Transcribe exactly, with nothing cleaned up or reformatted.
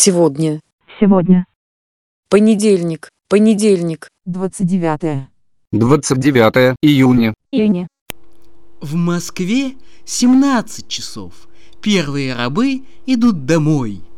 Сегодня. Сегодня. Понедельник. Понедельник. Двадцать девятое. двадцать девятое июня. Июня. В Москве семнадцать часов. Первые рабы идут домой.